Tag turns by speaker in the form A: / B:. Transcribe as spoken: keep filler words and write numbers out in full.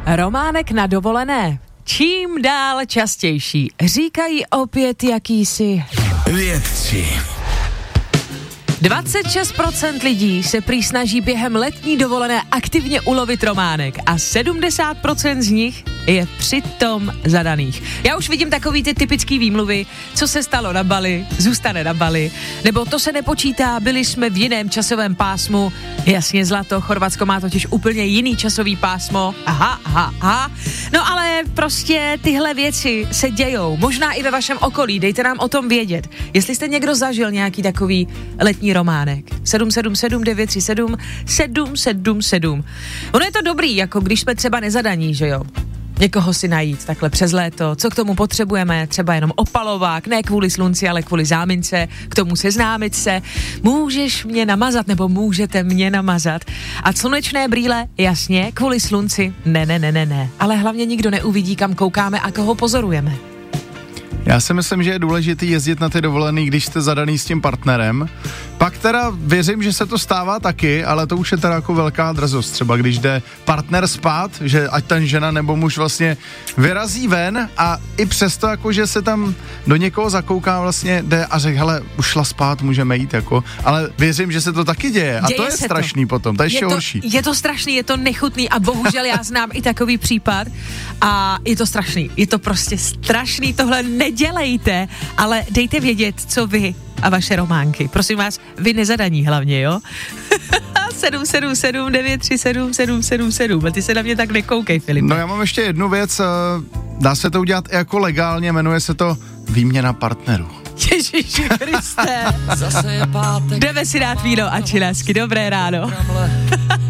A: Románek na dovolené. Čím dál častější. Říkají opět jakýsi
B: vědci.
A: dvacet šest procent lidí se prý snaží během letní dovolené aktivně ulovit románek a sedmdesát procent z nich je přitom zadaných. Já už vidím takový ty typický výmluvy, co se stalo na Bali, zůstane na Bali, nebo to se nepočítá, byli jsme v jiném časovém pásmu. Jasně zlato, Chorvatsko má totiž úplně jiný časový pásmo. Aha, aha, aha. No ale prostě tyhle věci se dějou, možná i ve vašem okolí, dejte nám o tom vědět. Jestli jste někdo zažil nějaký takový letní románek. sedm sedm sedm devět tři sedm sedm sedm sedm. Ono je to dobrý, jako když jsme třeba nezadaní, že jo? Někoho si najít takhle přes léto, co k tomu potřebujeme, třeba jenom opalovák, ne kvůli slunci, ale kvůli zámince, k tomu seznámit se. Můžeš mě namazat, nebo můžete mě namazat. A slunečné brýle, jasně, kvůli slunci, ne, ne, ne, ne, ne. Ale hlavně nikdo neuvidí, kam koukáme a koho pozorujeme.
C: Já si myslím, že je důležité jezdit na ty dovolený, když jste zadaný s tím partnerem. Pak teda věřím, že se to stává taky, ale to už je teda jako velká drzost. Třeba když jde partner spát, že ať ten žena nebo muž vlastně vyrazí ven a i přesto jako, že se tam do někoho zakouká, vlastně jde a řekne, hele, už šla spát, můžeme jít, jako. Ale věřím, že se to taky děje a
A: děje
C: to je strašný to. Potom, to je ještě
A: je to,
C: horší.
A: Je to strašný, je to nechutný a bohužel já znám i takový případ a je to strašný. Je to prostě strašný, tohle nedělejte, ale dejte vědět, co vy a vaše románky. Prosím vás, vy nezadaní hlavně, jo? sedm sedm sedm devět tři sedm sedm sedm sedm. A ty se na mě tak nekoukej, Filip.
C: No já mám ještě jednu věc, dá se to udělat i jako legálně, jmenuje se to výměna partnerů.
A: Ježiši Kriste. Zase je pátek. Jdeme si dát víno a čilásky. Dobré ráno.